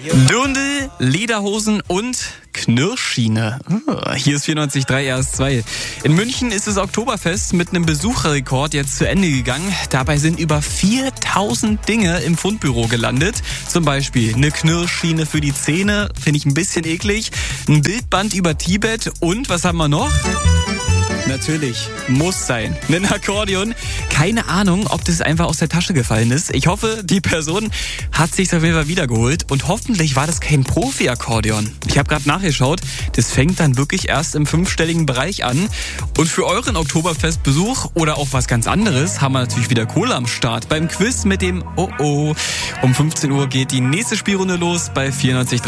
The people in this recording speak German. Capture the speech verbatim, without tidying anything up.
Dirndl, Lederhosen und Knirschschiene. Ah, hier ist vierundneunzig Komma drei R S zwei. In München ist das Oktoberfest mit einem Besucherrekord jetzt zu Ende gegangen. Dabei sind über viertausend Dinge im Fundbüro gelandet. Zum Beispiel eine Knirschschiene für die Zähne, finde ich ein bisschen eklig. Ein Bildband über Tibet und was haben wir noch? Natürlich, muss sein. Ein Akkordeon. Keine Ahnung, ob das einfach aus der Tasche gefallen ist. Ich hoffe, die Person hat sich auf jeden Fall wiedergeholt. Und hoffentlich war das kein Profi-Akkordeon. Ich habe gerade nachgeschaut, das fängt dann wirklich erst im fünfstelligen Bereich an. Und für euren Oktoberfestbesuch oder auch was ganz anderes haben wir natürlich wieder Kohle am Start. Beim Quiz mit dem Oh Oh. Um fünfzehn Uhr geht die nächste Spielrunde los bei vierundneunzig Komma drei.